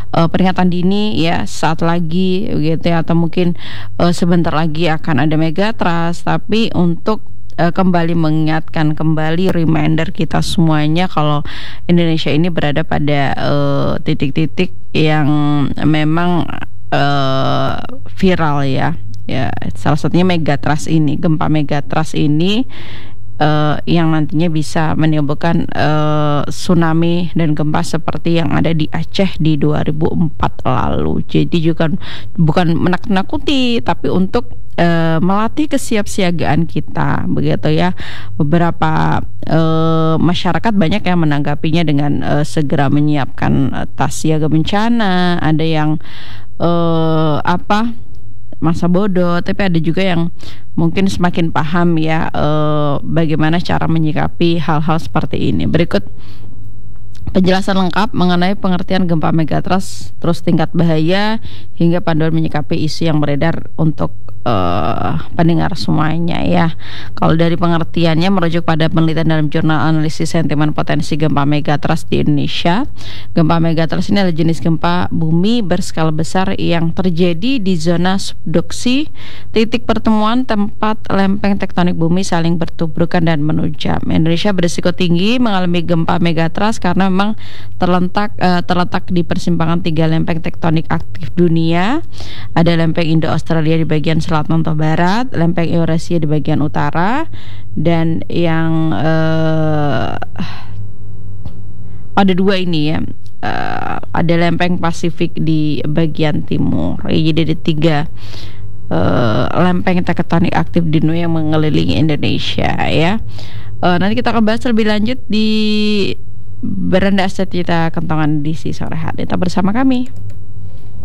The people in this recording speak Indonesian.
peringatan dini ya, saat lagi gitu ya, atau mungkin sebentar lagi akan ada megatrust, tapi untuk kembali mengingatkan kembali reminder kita semuanya kalau Indonesia ini berada pada titik-titik yang memang viral ya. Ya, salah satunya megatrust ini, gempa megatrust ini yang nantinya bisa menimbulkan tsunami dan gempa seperti yang ada di Aceh di 2004 lalu. Jadi juga bukan menakut-nakuti, tapi untuk melatih kesiapsiagaan kita, begitu ya. Beberapa masyarakat banyak yang menanggapinya dengan segera menyiapkan tas siaga bencana. Ada yang masa bodoh, tapi ada juga yang mungkin semakin paham ya bagaimana cara menyikapi hal-hal seperti ini. Berikut penjelasan lengkap mengenai pengertian gempa megatrust, terus tingkat bahaya hingga panduan menyikapi isu yang beredar untuk pendengar semuanya ya. Kalau dari pengertiannya merujuk pada penelitian dalam jurnal analisis sentimen potensi gempa megatrust di Indonesia. Gempa megatrust ini adalah jenis gempa bumi berskala besar yang terjadi di zona subduksi, titik pertemuan tempat lempeng tektonik bumi saling bertubrukan dan menunjam. Indonesia berisiko tinggi mengalami gempa megatrust karena memang terletak di persimpangan 3 lempeng tektonik aktif dunia. Ada lempeng Indo-Australia di bagian selatan atau barat, lempeng Eurasia di bagian utara, dan yang ada 2 ini ya, ada lempeng Pasifik di bagian timur. Jadi ada 3 lempeng tektonik aktif di dunia yang mengelilingi Indonesia ya. Nanti kita akan bahas lebih lanjut di Beranda Aset kita Kentongan DC sore hari. Tetap bersama kami.